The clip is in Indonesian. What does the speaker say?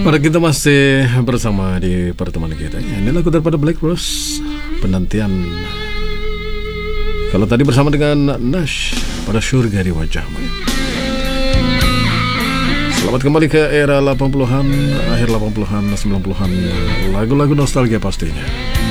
Para kita masih bersama di pertemuan kita. Ini lagu daripada Black Rose, Penantian. Kalau tadi bersama dengan Nash, Pada Surga di Wajahmu. Selamat kembali ke era 80-an, akhir 80-an, 90-an. Lagu-lagu nostalgia pastinya.